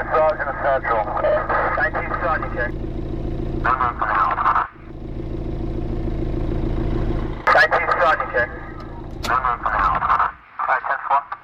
Sergeant Central. 19 Sergeant, okay. 19 Sergeant, okay. 5, 10, 4.